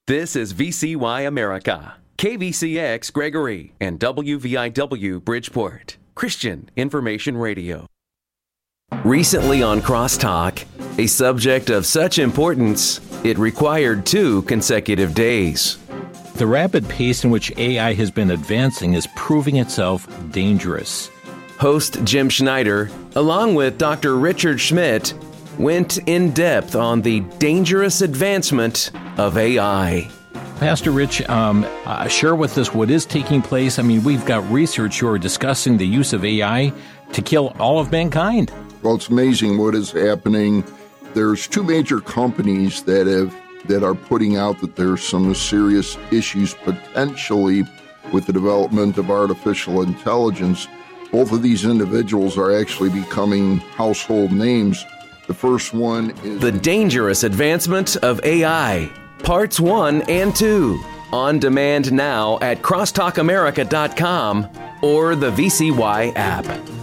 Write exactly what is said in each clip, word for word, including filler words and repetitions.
This is V C Y America, K V C X Gregory, and W V I W Bridgeport, Christian Information Radio. Recently on Crosstalk, a subject of such importance, it required two consecutive days. The rapid pace in which A I has been advancing is proving itself dangerous. Host Jim Schneider, along with Doctor Richard Schmidt, went in depth on the dangerous advancement of A I. Pastor Rich, um, uh, share with us what is taking place. I mean, we've got research who are discussing the use of A I to kill all of mankind. Well, it's amazing what is happening. There's two major companies that have that are putting out that there's some serious issues potentially with the development of artificial intelligence. Both of these individuals are actually becoming household names. The first one is The Dangerous Advancement of A I, Parts one and two. On demand now at crosstalk america dot com or the V C Y app.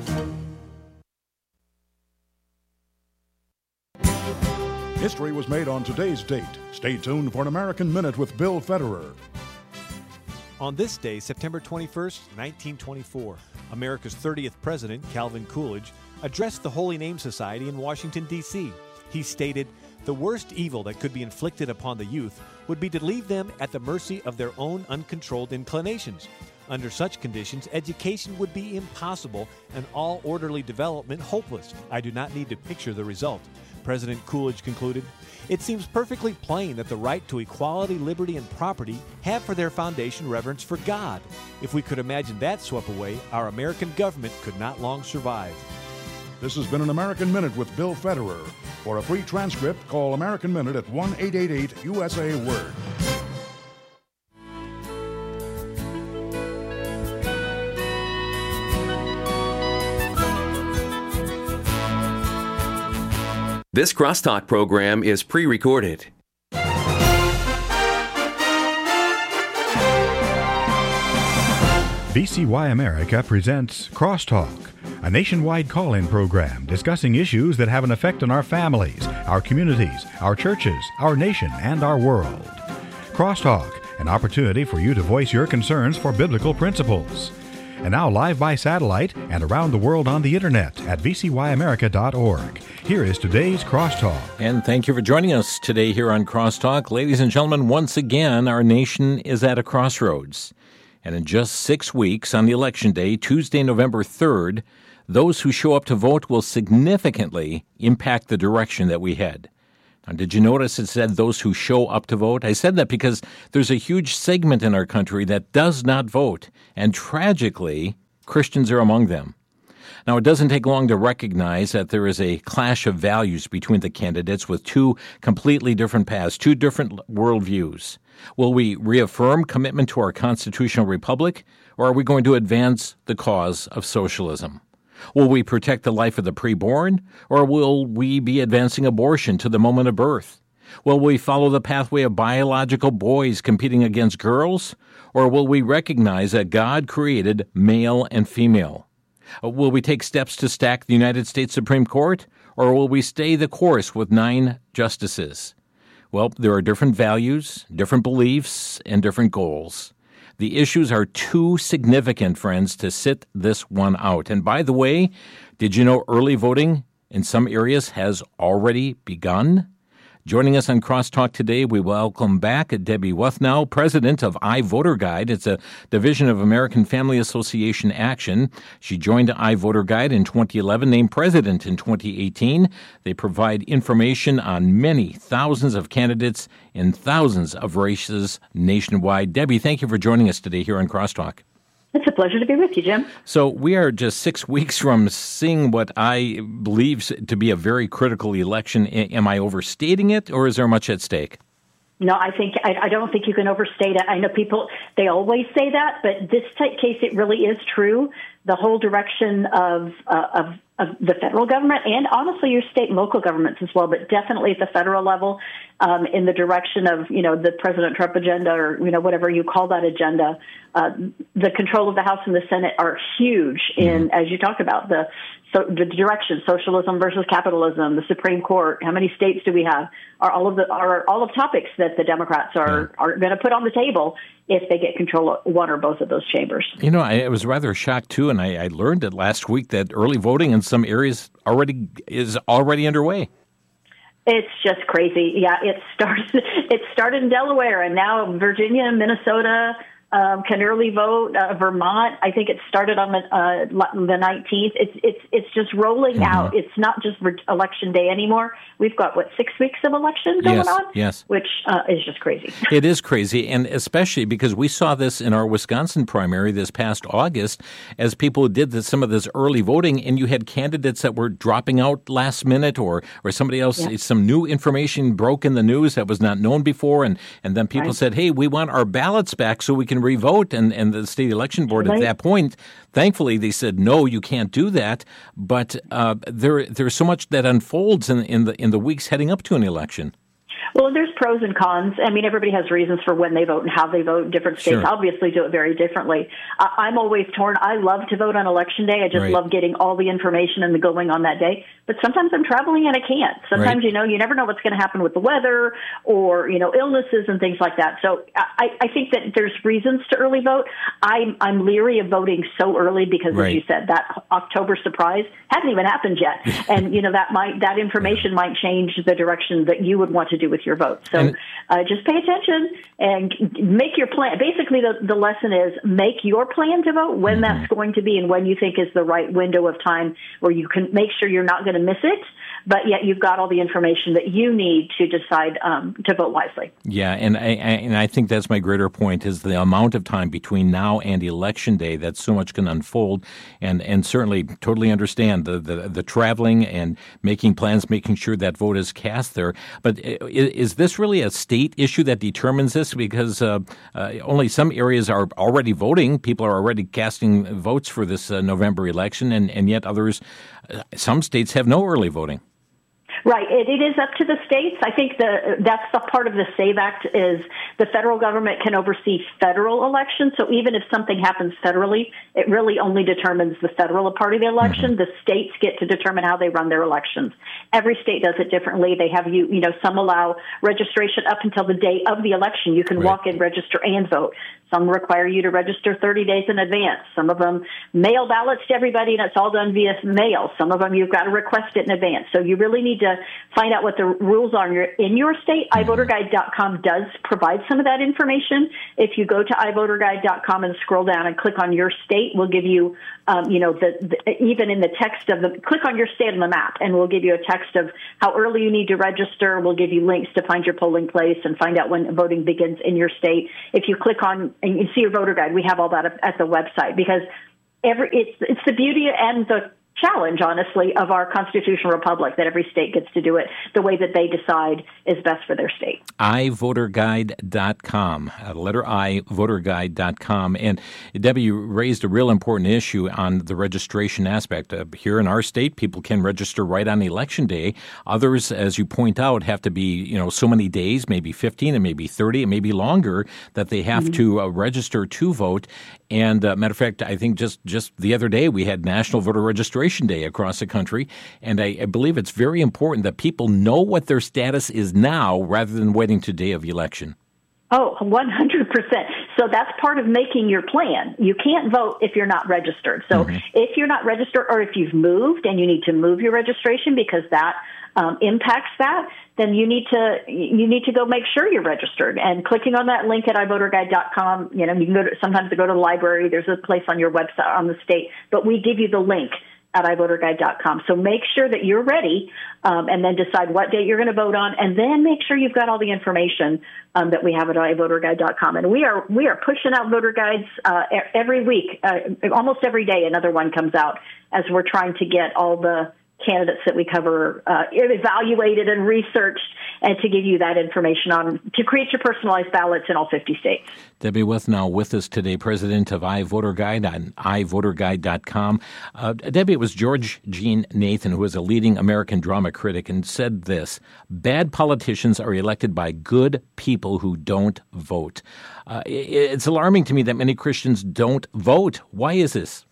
History was made on today's date. Stay tuned for an American Minute with Bill Federer. On this day, September twenty-first, nineteen twenty-four, America's thirtieth president, Calvin Coolidge, addressed the Holy Name Society in Washington, D C He stated, "The worst evil that could be inflicted upon the youth would be to leave them at the mercy of their own uncontrolled inclinations. Under such conditions, education would be impossible and all orderly development hopeless. I do not need to picture the result." President Coolidge concluded, "It seems perfectly plain that the right to equality, liberty, and property have for their foundation reverence for God. If we could imagine that swept away, our American government could not long survive." This has been an American Minute with Bill Federer. For a free transcript, call American Minute at one eight eight eight U S A Word. This Crosstalk program is pre-recorded. V C Y America presents Crosstalk, a nationwide call-in program discussing issues that have an effect on our families, our communities, our churches, our nation, and our world. Crosstalk, an opportunity for you to voice your concerns for biblical principles. And now live by satellite and around the world on the internet at v c y america dot org. Here is today's Crosstalk. And thank you for joining us today here on Crosstalk. Ladies and gentlemen, once again, our nation is at a crossroads. And in just six weeks, on the election day, Tuesday, November third, those who show up to vote will significantly impact the direction that we head. Now, did you notice it said those who show up to vote? I said that because there's a huge segment in our country that does not vote, and tragically, Christians are among them. Now, it doesn't take long to recognize that there is a clash of values between the candidates with two completely different paths, two different worldviews. Will we reaffirm commitment to our constitutional republic, or are we going to advance the cause of socialism? Will we protect the life of the preborn, or will we be advancing abortion to the moment of birth? Will we follow the pathway of biological boys competing against girls, or will we recognize that God created male and female? Will we take steps to stack the United States Supreme Court, or will we stay the course with nine justices? Well, there are different values, different beliefs, and different goals. The issues are too significant, friends, to sit this one out. And by the way, did you know early voting in some areas has already begun? Joining us on Crosstalk today, we welcome back Debbie Wuthnow, president of iVoterGuide. It's a division of American Family Association Action. She joined iVoterGuide in twenty eleven, named president in twenty eighteen. They provide information on many thousands of candidates in thousands of races nationwide. Debbie, thank you for joining us today here on Crosstalk. It's a pleasure to be with you, Jim. So we are just six weeks from seeing what I believe to be a very critical election. Am I overstating it, or is there much at stake? No, I think I, I don't think you can overstate it. I know people, they always say that, but this case, it really is true. The whole direction of uh, of of the federal government and honestly your state and local governments as well, but definitely at the federal level, um, in the direction of, you know, the President Trump agenda or, you know, whatever you call that agenda. Uh, the control of the House and the Senate are huge in, as you talk about, the so the direction, socialism versus capitalism, the Supreme Court, how many states do we have, are all of the are all of topics that the Democrats are, yeah. are going to put on the table if they get control of one or both of those chambers. You know, I, I was rather shocked, too, and I, I learned it last week that early voting in some areas already is already underway. It's just crazy. Yeah, it started, it started in Delaware, and now Virginia and Minnesota um, can early vote. Uh, Vermont, I think it started on the, uh, the nineteenth. It's it's it's just rolling mm-hmm. out. It's not just election day anymore. We've got, what, six weeks of election going yes, on? Yes, which uh, is just crazy. It is crazy, and especially because we saw this in our Wisconsin primary this past August as people did this, some of this early voting, and you had candidates that were dropping out last minute or or somebody else, yeah. some new information broke in the news that was not known before, and, and then people right. said, hey, we want our ballots back so we can revote, and, and the state election board right. at that point, thankfully, they said, no, you can't do that, but uh, there there's so much that unfolds in, in the in the weeks heading up to an election. Well, there's pros and cons. I mean, everybody has reasons for when they vote and how they vote. Different states sure. obviously do it very differently. Uh, I'm always torn. I love to vote on Election Day. I just right. love getting all the information and the going on that day. But sometimes I'm traveling and I can't. Sometimes, right. you know, you never know what's going to happen with the weather or, you know, illnesses and things like that. So I, I think that there's reasons to early vote. I'm, I'm leery of voting so early because, right. as you said, that October surprise hasn't even happened yet. And, you know, that might that information yeah. might change the direction that you would want to do with your vote. So uh, just pay attention and make your plan. Basically, the, the lesson is make your plan to vote when mm-hmm. that's going to be and when you think is the right window of time where you can make sure you're not going to miss it, but yet you've got all the information that you need to decide um, to vote wisely. Yeah, and I, I, and I think that's my greater point is the amount of time between now and Election Day that so much can unfold, and, and certainly totally understand the, the, the traveling and making plans, making sure that vote is cast there. But is this really a state issue that determines this? Because uh, uh, only some areas are already voting. People are already casting votes for this uh, November election, and, and yet others, uh, some states have no early voting. Right. It, it is up to the states. I think the that's the part of the SAVE Act is the federal government can oversee federal elections. So even if something happens federally, it really only determines the federal part of the election. Mm-hmm. The states get to determine how they run their elections. Every state does it differently. They have you, you know, some allow registration up until the day of the election. You can right. walk in, register, and vote. Some require you to register thirty days in advance. Some of them mail ballots to everybody, and it's all done via mail. Some of them you've got to request it in advance. So you really need to find out what the rules are in your, in your state. i voter guide dot com does provide some of that information. If you go to i voter guide dot com and scroll down and click on your state, we'll give you, um, you know, the, the even in the text of the, click on your state on the map, and we'll give you a text of how early you need to register. We'll give you links to find your polling place and find out when voting begins in your state. If you click on and you see your voter guide, we have all that at the website because every it's it's the beauty and the challenge, honestly, of our constitutional republic that every state gets to do it the way that they decide is best for their state. i voter guide dot com, uh, the letter I, voter guide dot com. And Debbie, you raised a real important issue on the registration aspect. Uh, here in our state, people can register right on Election Day. Others, as you point out, have to be, you know, so many days, maybe fifteen and maybe thirty and maybe longer, that they have mm-hmm. to uh, register to vote. And uh, matter of fact, I think just, just the other day we had National Voter Registration Day across the country, and I, I believe it's very important that people know what their status is now rather than waiting to day of election. Oh, one hundred percent. So that's part of making your plan. You can't vote if you're not registered. So mm-hmm. if you're not registered or if you've moved and you need to move your registration because that um, impacts that, then you need to you need to go make sure you're registered. And clicking on that link at i voter guide dot com, you know, you can go to, sometimes to go to the library. There's a place on your website on the state, but we give you the link at i voter guide dot com. So make sure that you're ready um, and then decide what date you're going to vote on, and then make sure you've got all the information um, that we have at i voter guide dot com. And we are we are pushing out voter guides uh, every week. Uh, almost every day another one comes out as we're trying to get all the candidates that we cover uh, evaluated and researched, and to give you that information on to create your personalized ballots in all fifty states. Debbie Withnow with us today, president of iVoterGuide on i voter guide dot com. Uh, Debbie, it was George Jean Nathan, who is a leading American drama critic, and said this: bad politicians are elected by good people who don't vote. Uh, it, it's alarming to me that many Christians don't vote. Why is this?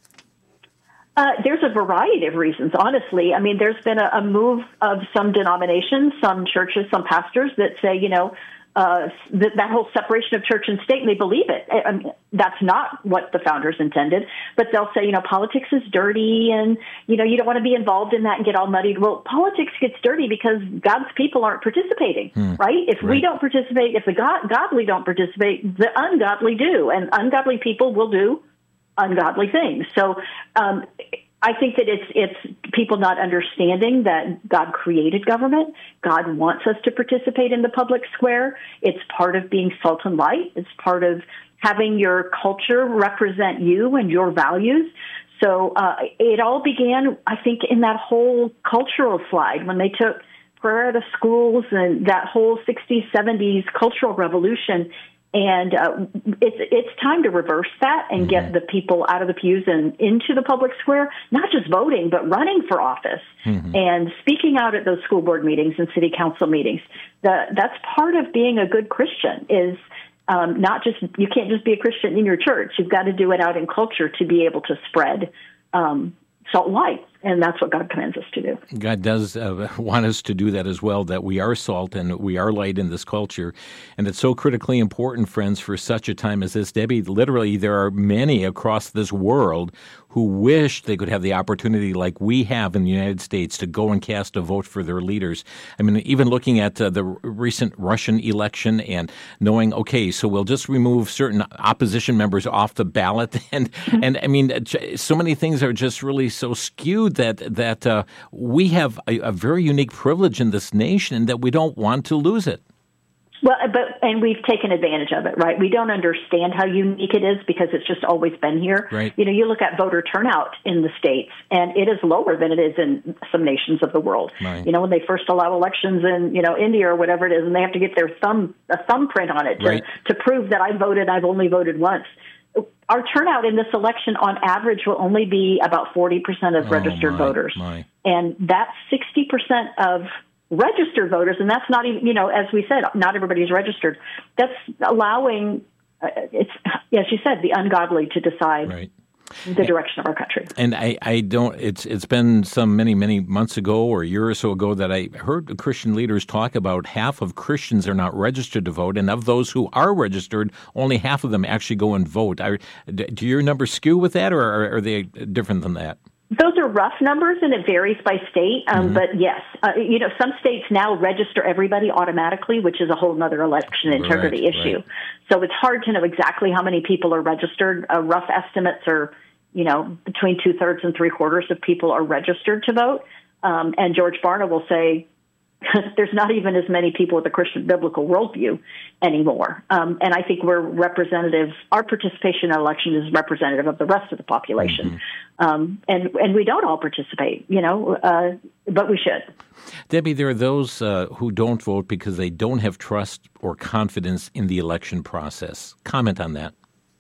Uh, there's a variety of reasons, honestly. I mean, there's been a, a move of some denominations, some churches, some pastors that say, you know, uh, that, that whole separation of church and state, and they believe it. I mean, that's not what the founders intended, but they'll say, you know, politics is dirty and, you know, you don't want to be involved in that and get all muddied. Well, politics gets dirty because God's people aren't participating, hmm. right? If right. we don't participate, if the God, godly don't participate, the ungodly do, and ungodly people will do ungodly things. So um, I think that it's it's people not understanding that God created government. God wants us to participate in the public square. It's part of being salt and light. It's part of having your culture represent you and your values. So uh, it all began, I think, in that whole cultural slide when they took prayer out of schools and that whole sixties, seventies cultural revolution. And uh, it's it's time to reverse that and get the people out of the pews and into the public square, not just voting, but running for office mm-hmm. and speaking out at those school board meetings and city council meetings. The, that's part of being a good Christian is um, not just, you can't just be a Christian in your church. You've got to do it out in culture to be able to spread um, salt and light. And that's what God commands us to do. God does uh, want us to do that as well, that we are salt and we are light in this culture. And it's so critically important, friends, for such a time as this. Debbie, literally there are many across this world who wish they could have the opportunity like we have in the United States to go and cast a vote for their leaders. I mean, even looking at uh, the recent Russian election and knowing, okay, so we'll just remove certain opposition members off the ballot. And, and I mean, so many things are just really so skewed that that uh, we have a, a very unique privilege in this nation that we don't want to lose it. Well, but and we've taken advantage of it, right? We don't understand how unique it is because it's just always been here. Right. You know, you look at voter turnout in the states, and it is lower than it is in some nations of the world. Right. You know, when they first allow elections in, you know, India or whatever it is, and they have to get their thumb a thumbprint on it to, right. to prove that I voted, I've only voted once. Our turnout in this election on average will only be about forty percent of oh, registered my, voters. My. And that's sixty percent of registered voters, and that's not even, you know, as we said, not everybody's registered. That's allowing, uh, it's as you said, the ungodly to decide right. the direction of our country. And I, I don't, it's it's been some many, many months ago or a year or so ago that I heard Christian leaders talk about half of Christians are not registered to vote, and of those who are registered, only half of them actually go and vote. I, do your numbers skew with that, or are, are they different than that? Those are rough numbers, and it varies by state. Um, mm-hmm. But yes, uh, you know, some states now register everybody automatically, which is a whole other election integrity right, issue. Right. So it's hard to know exactly how many people are registered. Uh, rough estimates are, you know, between two thirds and three quarters of people are registered to vote. Um, and George Barna will say there's not even as many people with a Christian biblical worldview anymore. Um, and I think we're representative. Our participation in election is representative of the rest of the population. Mm-hmm. Um, and, and we don't all participate, you know, uh, but we should. Debbie, there are those uh, who don't vote because they don't have trust or confidence in the election process. Comment on that.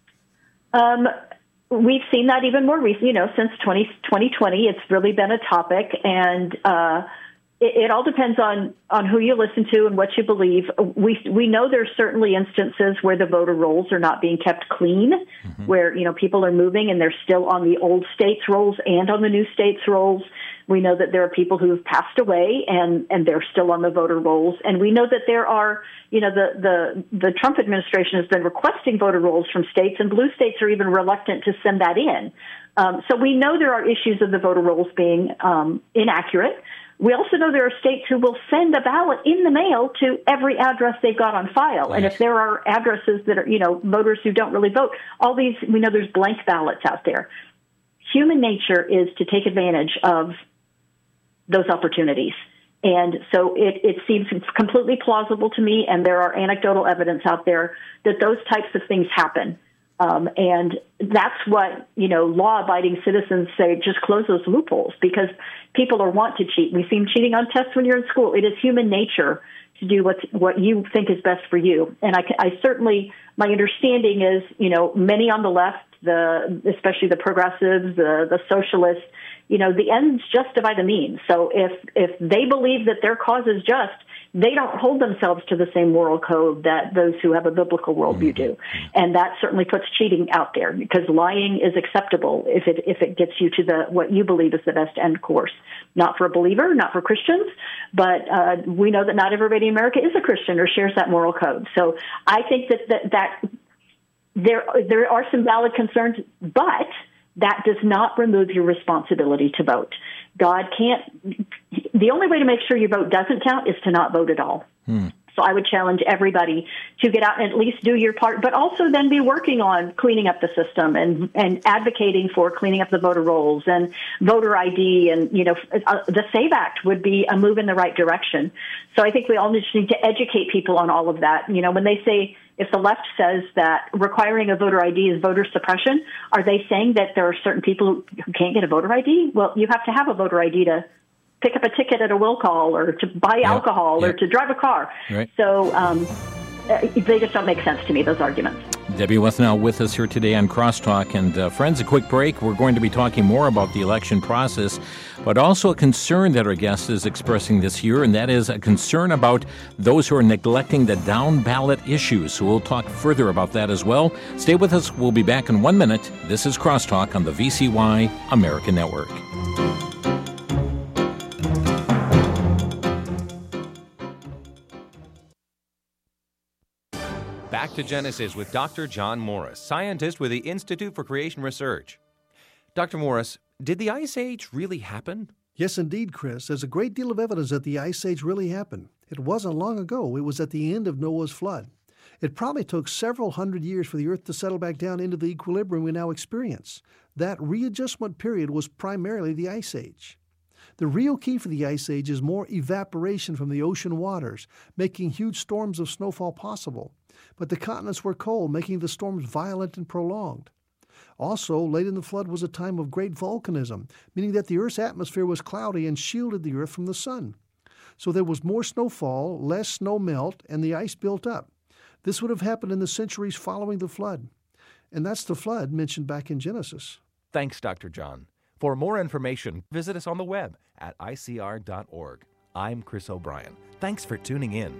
Um, we've seen that even more recently, you know, since twenty twenty. It's really been a topic, and uh, it, it all depends on, on who you listen to and what you believe. We we know there's certainly instances where the voter rolls are not being kept clean, mm-hmm. where, you know, people are moving and they're still on the old states' rolls and on the new states' rolls. We know that there are people who have passed away and, and they're still on the voter rolls. And we know that there are, you know, the, the, the Trump administration has been requesting voter rolls from states, and blue states are even reluctant to send that in. Um, so we know there are issues of the voter rolls being um, inaccurate. We also know there are states who will send a ballot in the mail to every address they've got on file. Nice. And if there are addresses that are, you know, voters who don't really vote, all these, we know there's blank ballots out there. Human nature is to take advantage of those opportunities. And so it, it seems completely plausible to me, and there are anecdotal evidence out there that those types of things happen Um, and that's what, you know, law-abiding citizens say, just close those loopholes, because people are want to cheat. We see them cheating on tests when you're in school. It is human nature to do what's, what you think is best for you. And I, I certainly, my understanding is, you know, many on the left, the especially the progressives, the, the socialists, you know, the ends justify the means. So if if they believe that their cause is just, they don't hold themselves to the same moral code that those who have a biblical worldview do. And that certainly puts cheating out there, because lying is acceptable if it if it gets you to the what you believe is the best end course. Not for a believer, not for Christians, but uh, we know that not everybody in America is a Christian or shares that moral code. So I think that that, that there there are some valid concerns, but that does not remove your responsibility to vote. God can't, the only way to make sure your vote doesn't count is to not vote at all. Hmm. So I would challenge everybody to get out and at least do your part, but also then be working on cleaning up the system and, and advocating for cleaning up the voter rolls and voter I D. And, you know, uh, the SAVE Act would be a move in the right direction. So I think we all need to educate people on all of that. You know, when they say, if the left says that requiring a voter I D is voter suppression, are they saying that there are certain people who can't get a voter I D? Well, you have to have a voter I D to pick up a ticket at a will call or to buy yep. alcohol yep. or to drive a car. Right. So um, they just don't make sense to me, those arguments. Debbie Wethnow with us here today on Crosstalk. And uh, friends, a quick break. We're going to be talking more about the election process, but also a concern that our guest is expressing this year, and that is a concern about those who are neglecting the down-ballot issues. So we'll talk further about that as well. Stay with us. We'll be back in one minute. This is Crosstalk on the V C Y American Network. Back to Genesis with Doctor John Morris, scientist with the Institute for Creation Research. Doctor Morris, did the Ice Age really happen? Yes, indeed, Chris. There's a great deal of evidence that the Ice Age really happened. It wasn't long ago. It was at the end of Noah's flood. It probably took several hundred years for the Earth to settle back down into the equilibrium we now experience. That readjustment period was primarily the Ice Age. The real key for the Ice Age is more evaporation from the ocean waters, making huge storms of snowfall possible. But the continents were cold, making the storms violent and prolonged. Also, late in the flood was a time of great volcanism, meaning that the Earth's atmosphere was cloudy and shielded the Earth from the sun. So there was more snowfall, less snow melt, and the ice built up. This would have happened in the centuries following the flood. And that's the flood mentioned back in Genesis. Thanks, Doctor John. For more information, visit us on the web at I C R dot org. I'm Chris O'Brien. Thanks for tuning in.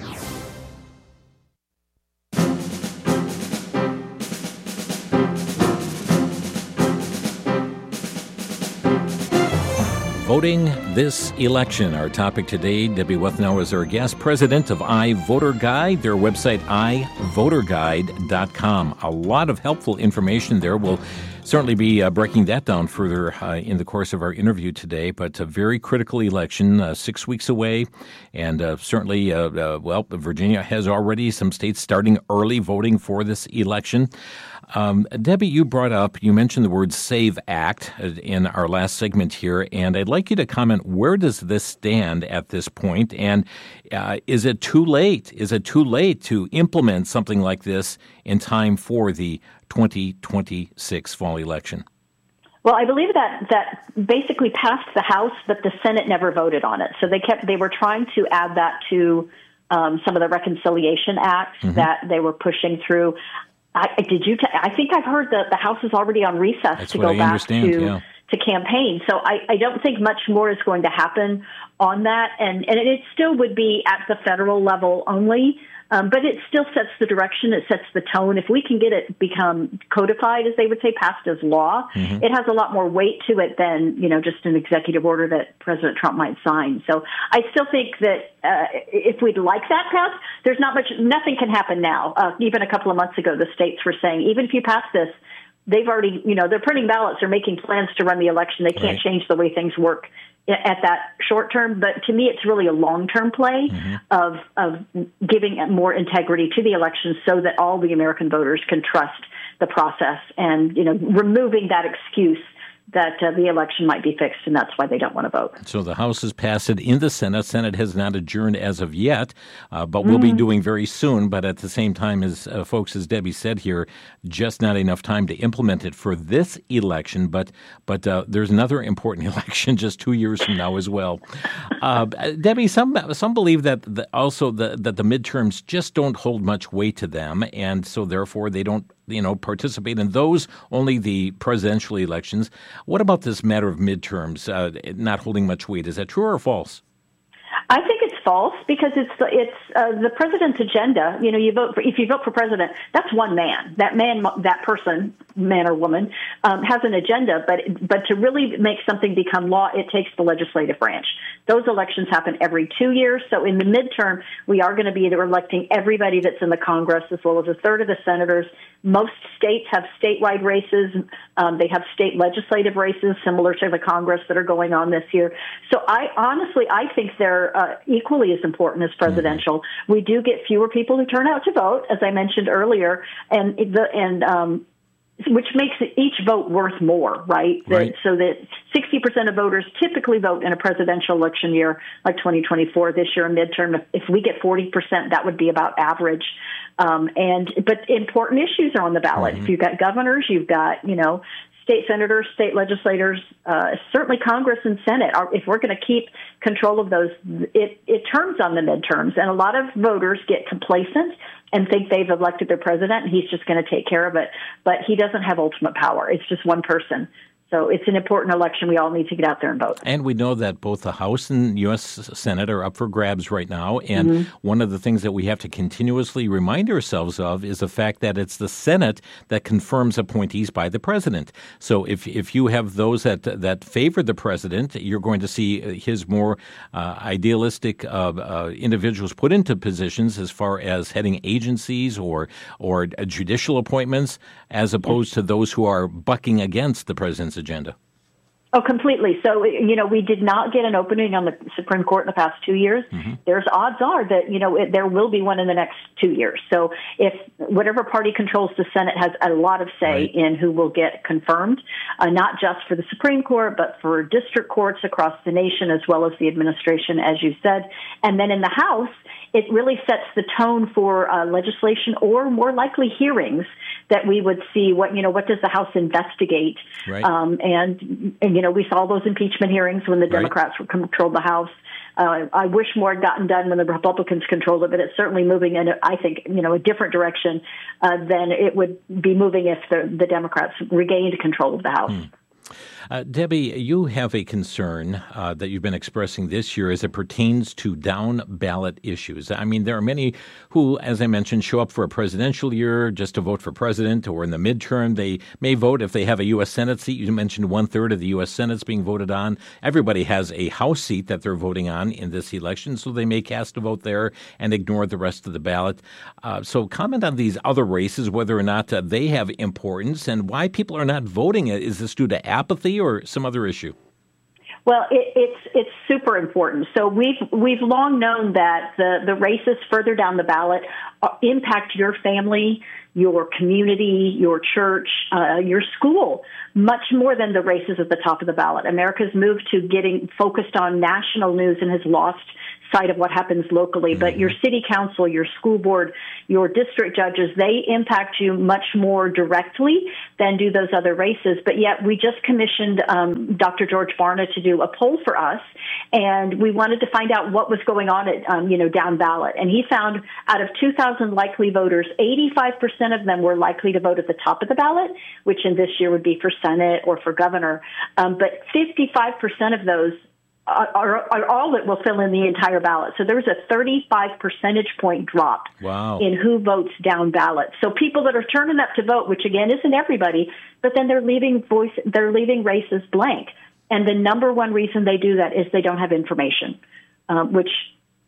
Voting this election. Our topic today, Debbie Wethnow is our guest, president of iVoterGuide, their website, i voter guide dot com. A lot of helpful information there. We'll certainly be uh, breaking that down further uh, in the course of our interview today, but a very critical election, uh, six weeks away, and uh, certainly, uh, uh, well, Virginia has already some states starting early voting for this election. Um, Debbie, you brought up, you mentioned the word SAVE Act in our last segment here, and I'd like you to comment, where does this stand at this point, and uh, is it too late? Is it too late to implement something like this in time for the twenty twenty-six fall election? Well, I believe that that basically passed the House, but the Senate never voted on it. So they kept they were trying to add that to um, some of the reconciliation acts mm-hmm. that they were pushing through. I, did you? T- I think I've heard that the House is already on recess That's to what go I back understand, to yeah. to campaign. So I, I don't think much more is going to happen on that, and and it still would be at the federal level only. Um, but it still sets the direction. It sets the tone. If we can get it become codified, as they would say, passed as law, mm-hmm. it has a lot more weight to it than, you know, just an executive order that President Trump might sign. So I still think that uh, if we'd like that passed, there's not much, nothing can happen now. Uh, even a couple of months ago, the states were saying, even if you pass this, they've already, you know, they're printing ballots, they're making plans to run the election. They can't right. change the way things work at that short term, but to me, it's really a long-term play mm-hmm. of of giving more integrity to the election so that all the American voters can trust the process and, you know, removing that excuse that uh, the election might be fixed, and that's why they don't want to vote. So the House has passed it in the Senate. Senate has not adjourned as of yet, uh, but will mm-hmm. be doing very soon. But at the same time, as uh, folks, as Debbie said here, just not enough time to implement it for this election. But but uh, there's another important election just two years from now as well. Uh, Debbie, some some believe that the, also the, that the midterms just don't hold much weight to them, and so therefore they don't, you know, participate in those, only the presidential elections. What about this matter of midterms uh, not holding much weight? Is that true or false? I think it's false because it's it's uh, the president's agenda. You know, you vote for, if you vote for president, that's one man. That man, that person, man or woman, um, has an agenda. But but to really make something become law, it takes the legislative branch. Those elections happen every two years. So in the midterm, we are going to be electing everybody that's in the Congress, as well as a third of the senators. Most states have statewide races. Um, they have state legislative races similar to the Congress that are going on this year. So I honestly, I think they're uh, equally as important as presidential. Mm-hmm. We do get fewer people who turn out to vote, as I mentioned earlier, and the and um, which makes each vote worth more, right? Right. That, so that sixty percent of voters typically vote in a presidential election year like twenty twenty-four. This year, a midterm, if, if we get forty percent, that would be about average. Um, and but important issues are on the ballot. Mm-hmm. If you've got governors, you've got, you know, state senators, state legislators, uh, certainly Congress and Senate. If we're going to keep control of those, it, it turns on the midterms. And a lot of voters get complacent and think they've elected their president and he's just going to take care of it. But he doesn't have ultimate power. It's just one person. So it's an important election. We all need to get out there and vote. And we know that both the House and U S Senate are up for grabs right now. And mm-hmm. one of the things that we have to continuously remind ourselves of is the fact that it's the Senate that confirms appointees by the president. So if if you have those that that favor the president, you're going to see his more uh, idealistic uh, uh, individuals put into positions as far as heading agencies or, or judicial appointments, as opposed to those who are bucking against the president's agenda. Oh, completely. So, you know, we did not get an opening on the Supreme Court in the past two years. Mm-hmm. There's odds are that, you know, it, there will be one in the next two years. So if whatever party controls the Senate has a lot of say right. in who will get confirmed, uh, not just for the Supreme Court, but for district courts across the nation, as well as the administration, as you said. And then in the House, it really sets the tone for uh, legislation or more likely hearings that we would see. What, you know, what does the House investigate? Right. Um, and, and, you know, we saw those impeachment hearings when the right. Democrats controlled the House. Uh, I wish more had gotten done when the Republicans controlled it, but it's certainly moving in, a, I think, you know, a different direction uh, than it would be moving if the, the Democrats regained control of the House. Hmm. Uh, Debbie, you have a concern uh, that you've been expressing this year as it pertains to down-ballot issues. I mean, there are many who, as I mentioned, show up for a presidential year just to vote for president, or in the midterm, they may vote if they have a U S Senate seat. You mentioned one-third of the U S Senate's being voted on. Everybody has a House seat that they're voting on in this election, so they may cast a vote there and ignore the rest of the ballot. Uh, so comment on these other races, whether or not uh, they have importance, and why people are not voting. Is this due to apathy or some other issue? Well, it, it's it's super important. So we've we've long known that the, the races further down the ballot uh, impact your family, your community, your church, uh, your school, much more than the races at the top of the ballot. America's moved to getting focused on national news and has lost sight of what happens locally. Mm-hmm. But your city council, your school board, your district judges, they impact you much more directly than do those other races. But yet we just commissioned um, Doctor George Barna to do a poll for us, and we wanted to find out what was going on at, um, you know, down ballot. And he found out of two thousand likely voters, eighty-five percent of them were likely to vote at the top of the ballot, which in this year would be for Senate or for governor. Um, but fifty-five percent of those Are, are all that will fill in the entire ballot. So there was a thirty-five percentage point drop wow. in who votes down ballot. So people that are turning up to vote, which again isn't everybody, but then they're leaving voice, they're leaving races blank. And the number one reason they do that is they don't have information, um, which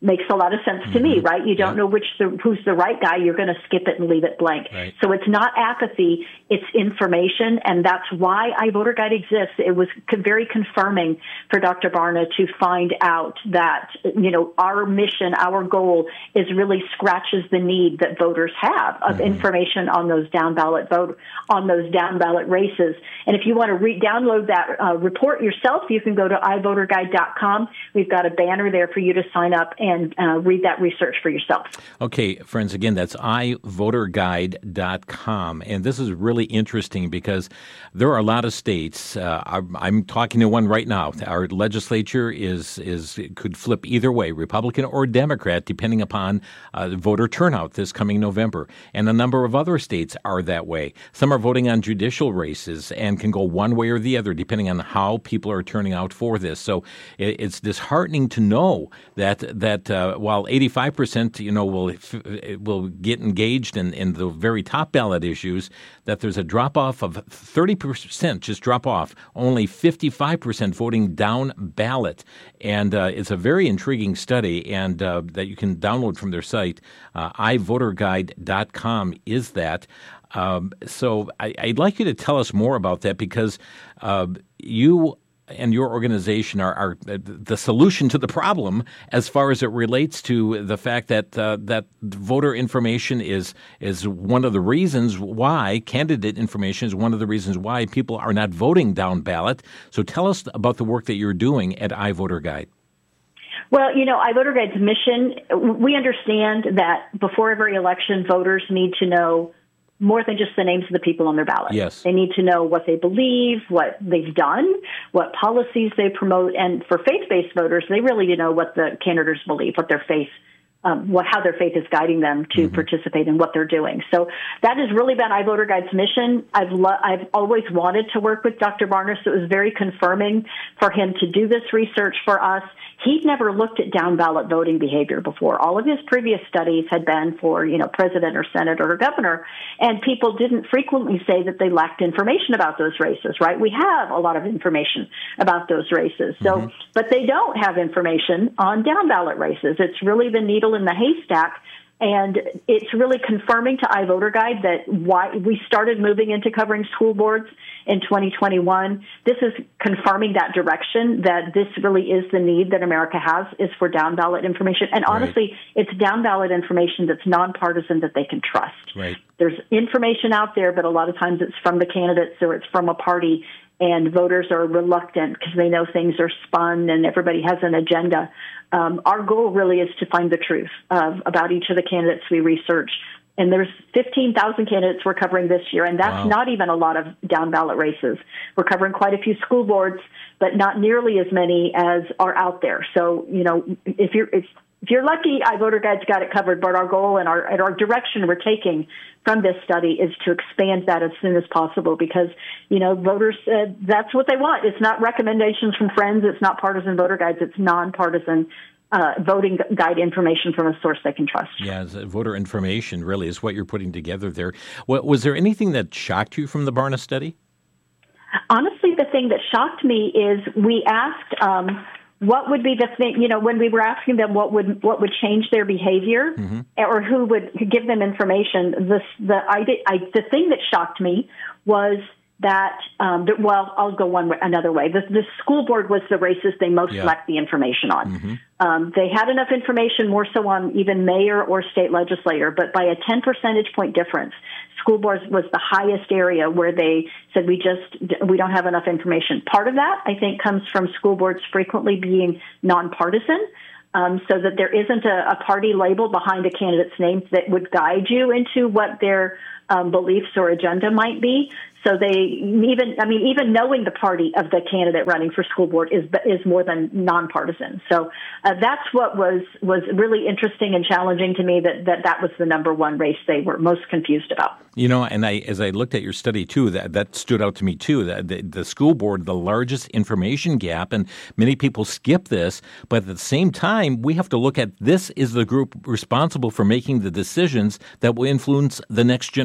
makes a lot of sense to mm-hmm. me, right? You don't yeah. know which the, who's the right guy. You're going to skip it and leave it blank. Right. So it's not apathy, it's information, and that's why iVoterGuide exists. It was very confirming for Doctor Barna to find out that, you know, our mission, our goal is really scratches the need that voters have of mm-hmm. information on those down ballot vote, on those down ballot races. And if you want to re- download that uh, report yourself, you can go to i voter guide dot com. We've got a banner there for you to sign up and and uh, read that research for yourself. Okay, friends, again, that's i voter guide dot com. And this is really interesting because there are a lot of states. Uh, I'm, I'm talking to one right now. Our legislature is is could flip either way, Republican or Democrat, depending upon uh, voter turnout this coming November. And a number of other states are that way. Some are voting on judicial races and can go one way or the other, depending on how people are turning out for this. So it, it's disheartening to know that that uh, while eighty-five percent, you know, will will get engaged in, in the very top ballot issues, that there's a drop off of thirty percent, just drop off, only fifty-five percent voting down ballot. And uh, it's a very intriguing study, and uh, that you can download from their site. Uh, i voter guide dot com is that. Um, so I, I'd like you to tell us more about that, because uh, you and your organization are, are the solution to the problem as far as it relates to the fact that uh, that voter information is is one of the reasons why, candidate information is one of the reasons why people are not voting down ballot. So tell us about the work that you're doing at iVoterGuide. Well, you know, iVoterGuide's mission, we understand that before every election, voters need to know more than just the names of the people on their ballot. Yes. They need to know what they believe, what they've done, what policies they promote. And for faith-based voters, they really need to know what the candidates believe, what their faith, um, what how their faith is guiding them to mm-hmm. participate in what they're doing. So that has really been iVoterGuide's mission. I've lo- I've always wanted to work with Doctor Barna, so it was very confirming for him to do this research for us. He'd never looked at down ballot voting behavior before. All of his previous studies had been for, you know, president or senator or governor, and people didn't frequently say that they lacked information about those races, right? We have a lot of information about those races. So, mm-hmm. but they don't have information on down ballot races. It's really the needle in the haystack. And it's really confirming to iVoterGuide that why we started moving into covering school boards in twenty twenty-one. This is confirming that direction, that this really is the need that America has, is for down ballot information. And honestly, right. it's down ballot information that's nonpartisan, that they can trust. Right. There's information out there, but a lot of times it's from the candidates or it's from a party, and voters are reluctant because they know things are spun and everybody has an agenda. Um, our goal really is to find the truth of, about each of the candidates we research. And there's fifteen thousand candidates we're covering this year, and that's wow. not even a lot of down-ballot races. We're covering quite a few school boards, but not nearly as many as are out there. So, you know, if you're if, if you're lucky, iVoterGuide's got it covered, but our goal and our, and our direction we're taking from this study is to expand that as soon as possible, because, you know, voters, uh, that's what they want. It's not recommendations from friends. It's not partisan voter guides. It's nonpartisan uh, voting guide information from a source they can trust. Yeah, voter information really is what you're putting together there. What, was there anything that shocked you from the Barna study? Honestly, the thing that shocked me is we asked um, what would be the thing, you know, when we were asking them what would what would change their behavior mm-hmm. or who would give them information, this, the, I did, I, the thing that shocked me was that, um, that well, I'll go one way, another way. The, the school board was the races they most yeah. lacked the information on. Mm-hmm. Um, they had enough information more so on even mayor or state legislator, but by a ten percentage point difference, school boards was the highest area where they said we just we don't have enough information. Part of that, I think, comes from school boards frequently being nonpartisan, um, so that there isn't a, a party label behind a candidate's name that would guide you into what their um, beliefs or agenda might be. So they even, I mean, even knowing the party of the candidate running for school board is is more than nonpartisan. So uh, that's what was was really interesting and challenging to me. That, that that was the number one race they were most confused about. You know, and I, as I looked at your study too, that that stood out to me too. That the, the school board, the largest information gap, and many people skip this. But at the same time, we have to look at this is the group responsible for making the decisions that will influence the next generation.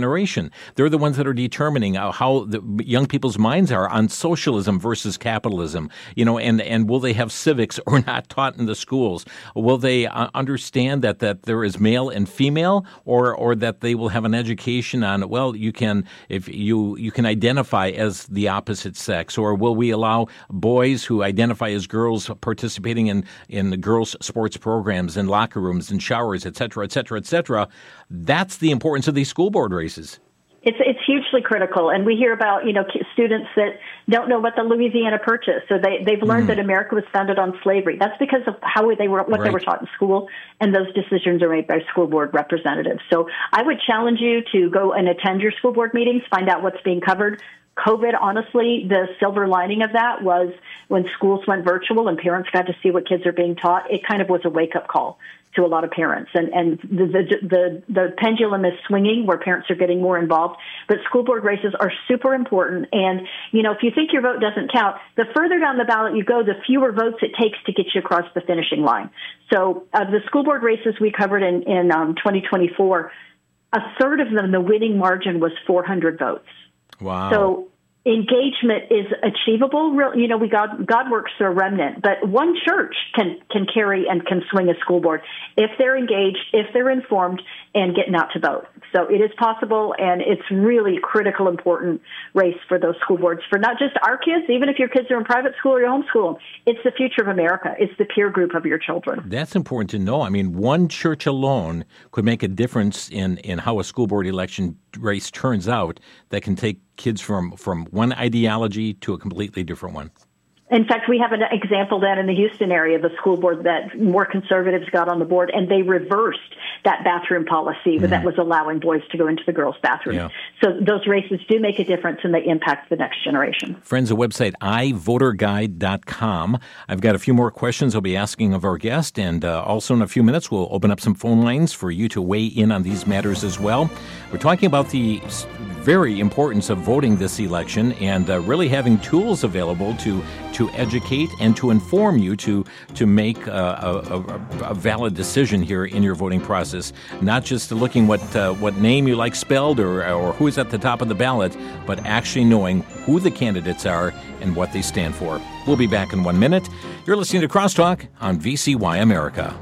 generation. They're the ones that are determining how the young people's minds are on socialism versus capitalism. You know, and, and will they have civics or not taught in the schools? Will they uh, understand that, that there is male and female, or or that they will have an education on, well, you can if you you can identify as the opposite sex, or will we allow boys who identify as girls participating in, in the girls' sports programs and locker rooms and showers, et cetera, et cetera, et cetera? That's the importance of these school board races. It's it's hugely critical, and we hear about you know students that don't know what the Louisiana Purchase, so they they've learned mm. that America was founded on slavery. That's because of how they were what right. they were taught in school, and those decisions are made by school board representatives. So I would challenge you to go and attend your school board meetings, find out what's being covered. COVID, honestly, the silver lining of that was when schools went virtual and parents got to see what kids are being taught. It kind of was a wake up call to a lot of parents, and and the, the the the pendulum is swinging where parents are getting more involved. But school board races are super important, and you know if you think your vote doesn't count, the further down the ballot you go, the fewer votes it takes to get you across the finishing line. So of the school board races we covered in in um, twenty twenty-four, a third of them, the winning margin was four hundred votes. Wow. So engagement is achievable. Real, you know, we God, God works through a remnant, but one church can, can carry and can swing a school board if they're engaged, if they're informed, and getting out to vote. So it is possible, and it's really critical, important race for those school boards, for not just our kids, even if your kids are in private school or you homeschool them. It's the future of America. It's the peer group of your children. That's important to know. I mean, one church alone could make a difference in, in how a school board election race turns out that can take kids from, from one ideology to a completely different one. In fact, we have an example down in the Houston area of a school board that more conservatives got on the board, and they reversed that bathroom policy mm. that was allowing boys to go into the girls' bathroom. Yeah. So those races do make a difference, and they impact the next generation. Friends, the website i voter guide dot com. I've got a few more questions I'll be asking of our guest, and uh, also in a few minutes we'll open up some phone lines for you to weigh in on these matters as well. We're talking about the very importance of voting this election and uh, really having tools available to to educate and to inform you to to make uh, a, a, a valid decision here in your voting process. Not just looking what uh, what name you like spelled or or who's at the top of the ballot, but actually knowing who the candidates are and what they stand for. We'll be back in one minute. You're listening to Crosstalk on V C Y America.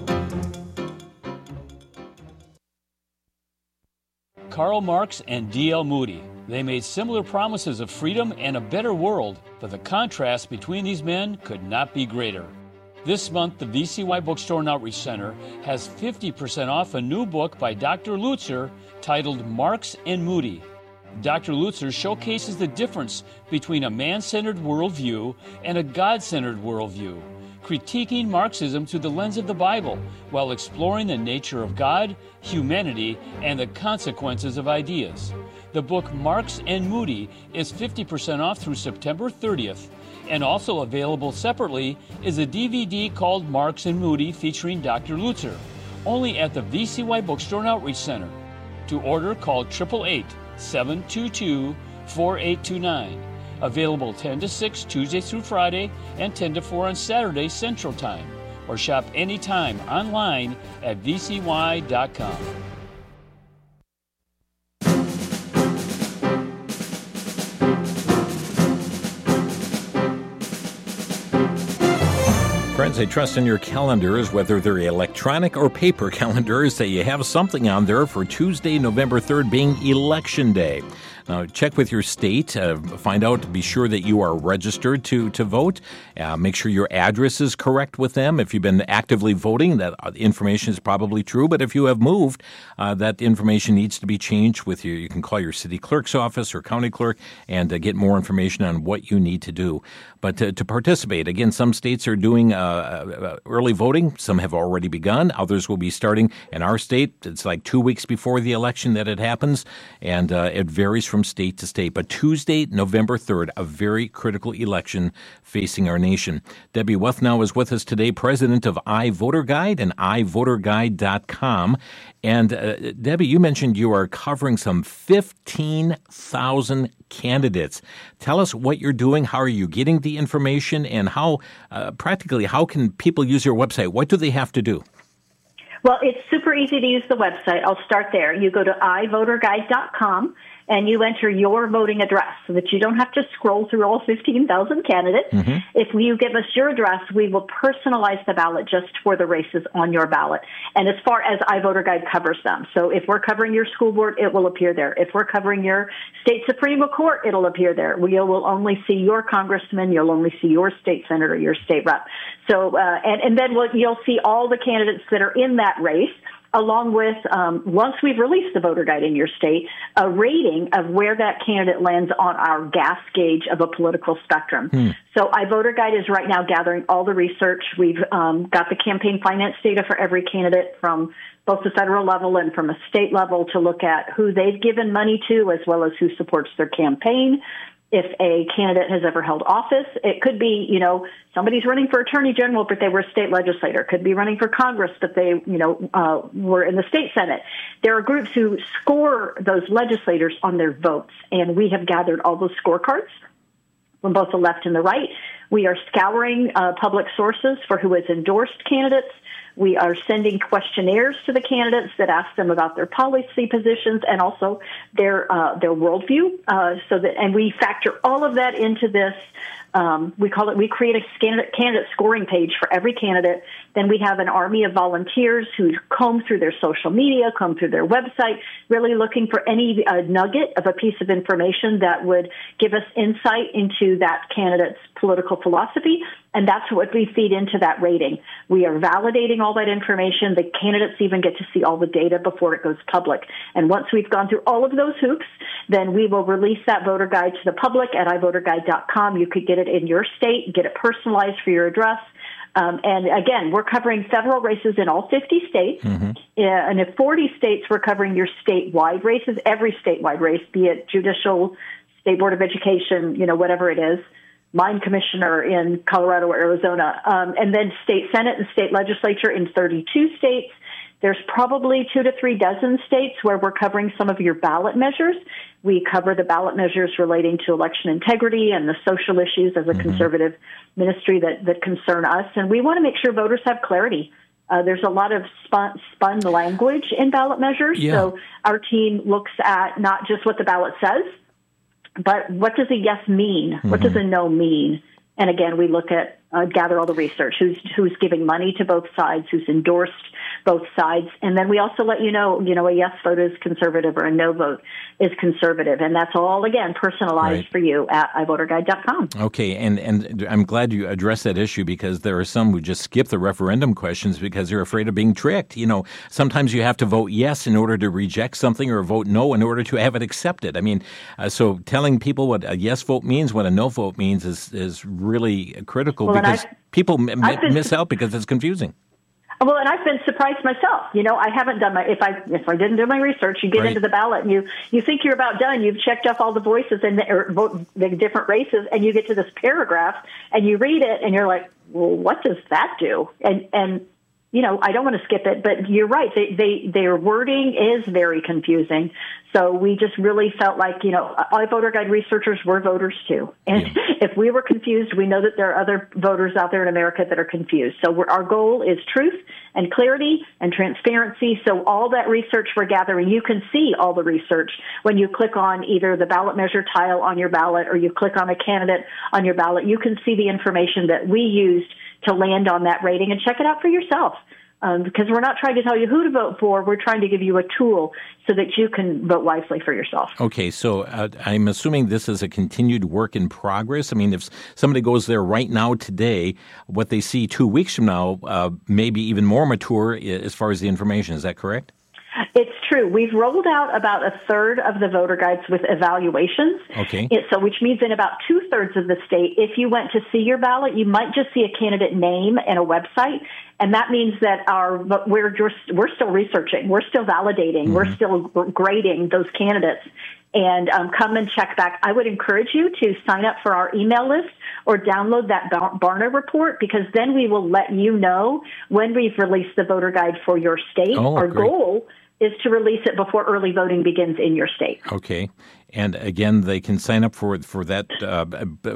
Karl Marx and D L Moody. They made similar promises of freedom and a better world, but the contrast between these men could not be greater. This month, the V C Y Bookstore and Outreach Center has fifty percent off a new book by Doctor Lutzer titled Marx and Moody. Doctor Lutzer showcases the difference between a man-centered worldview and a God-centered worldview, critiquing Marxism through the lens of the Bible while exploring the nature of God, humanity, and the consequences of ideas. The book Marx and Moody is fifty percent off through September thirtieth, and also available separately is a D V D called Marx and Moody featuring Doctor Lutzer, only at the V C Y Bookstore and Outreach Center. To order, call eight eight eight, seven two two, four eight two nine. Available ten to six Tuesday through Friday and ten to four on Saturday Central Time. Or shop anytime online at v c y dot com. Friends, I trust in your calendars, whether they're electronic or paper calendars, that you have something on there for Tuesday, November third, being Election Day. Now, check with your state, uh, find out, be sure that you are registered to, to vote. Uh, make sure your address is correct with them. If you've been actively voting, that information is probably true. But if you have moved, uh, that information needs to be changed with you. You can call your city clerk's office or county clerk and uh, get more information on what you need to do. But to, to participate, again, some states are doing uh, early voting. Some have already begun. Others will be starting. In our state, it's like two weeks before the election that it happens, and uh, it varies from state to state. But Tuesday, November third, a very critical election facing our nation. Debbie Wethnow is with us today, president of iVoterGuide and i voter guide dot com. And uh, Debbie, you mentioned you are covering some fifteen thousand candidates. Tell us what you're doing, how are you getting the information, and how, uh, practically, how can people use your website? What do they have to do? Well, it's super easy to use the website. I'll start there. You go to i voter guide dot com and you enter your voting address so that you don't have to scroll through all fifteen thousand candidates. Mm-hmm. If you give us your address, we will personalize the ballot just for the races on your ballot. And as far as iVoterGuide covers them, so if we're covering your school board, it will appear there. If we're covering your state Supreme Court, it'll appear there. We will only see your congressman. You'll only see your state senator, your state rep. So, uh, and, and then we'll, you'll see all the candidates that are in that race, along with, um, once we've released the voter guide in your state, a rating of where that candidate lands on our gas gauge of a political spectrum. Hmm. So iVoterGuide is right now gathering all the research. We've um, got the campaign finance data for every candidate from both the federal level and from a state level to look at who they've given money to as well as who supports their campaign. If a candidate has ever held office, it could be, you know, somebody's running for attorney general, but they were a state legislator. Could be running for Congress, but they, you know, uh, were in the state Senate. There are groups who score those legislators on their votes, and we have gathered all those scorecards from both the left and the right. We are scouring uh, public sources for who has endorsed candidates. We are sending questionnaires to the candidates that ask them about their policy positions and also their uh, their worldview. Uh, so that, and we factor all of that into this. Um, we call it. We create a candidate, candidate scoring page for every candidate. Then we have an army of volunteers who comb through their social media, comb through their website, really looking for any uh, nugget of a piece of information that would give us insight into that candidate's political philosophy. And that's what we feed into that rating. We are validating all that information. The candidates even get to see all the data before it goes public. And once we've gone through all of those hoops, then we will release that voter guide to the public at i voter guide dot com. You could get it in your state, get it personalized for your address. Um, and again, we're covering federal races in all fifty states. Mm-hmm. Uh, and in forty states, we're covering your statewide races, every statewide race, be it judicial, state board of education, you know, whatever it is. Mine commissioner in Colorado or Arizona, um, and then state senate and state legislature in thirty-two states. There's probably two to three dozen states where we're covering some of your ballot measures. We cover the ballot measures relating to election integrity and the social issues as a mm-hmm. conservative ministry that, that concern us. And we want to make sure voters have clarity. Uh, there's a lot of spun, spun language in ballot measures. Yeah. So our team looks at not just what the ballot says, but what does a yes mean? Mm-hmm. What does a no mean? And again, we look at, uh, gather all the research, who's who's giving money to both sides, who's endorsed both sides. And then we also let you know, you know, a yes vote is conservative or a no vote is conservative. And that's all, again, personalized right. for you at i voter guide dot com. Okay, and, and I'm glad you addressed that issue because there are some who just skip the referendum questions because they're afraid of being tricked. You know, sometimes you have to vote yes in order to reject something or vote no in order to have it accepted. I mean, uh, so telling people what a yes vote means, what a no vote means is, is really critical well, because people m- been, miss out because it's confusing. Well, and I've been surprised myself. You know, I haven't done my, if I if I didn't do my research, you get right. into the ballot and you, you think you're about done. You've checked off all the voices and the, or vote, the different races, and you get to this paragraph and you read it and you're like, well, what does that do? And, and you know, I don't want to skip it, but you're right. They, they, their wording is very confusing. So we just really felt like, you know, iVoterGuide researchers were voters too. And yeah. if we were confused, we know that there are other voters out there in America that are confused. So we're, our goal is truth and clarity and transparency. So all that research we're gathering, you can see all the research when you click on either the ballot measure tile on your ballot or you click on a candidate on your ballot. You can see the information that we used to land on that rating and check it out for yourself. Um, because we're not trying to tell you who to vote for. We're trying to give you a tool so that you can vote wisely for yourself. Okay, so uh, I'm assuming this is a continued work in progress. I mean, if somebody goes there right now today, what they see two weeks from now uh, may be even more mature as far as the information. Is that correct? It's true. We've rolled out about a third of the voter guides with evaluations. Okay. It, so which means in about two-thirds of the state, if you went to see your ballot, you might just see a candidate name and a website. And that means that our we're just, we're still researching. We're still validating. Mm-hmm. We're still grading those candidates. And um, come and check back. I would encourage you to sign up for our email list or download that Barna report because then we will let you know when we've released the voter guide for your state. Oh, our great. goal is to release it before early voting begins in your state. Okay. And again, they can sign up for for that uh,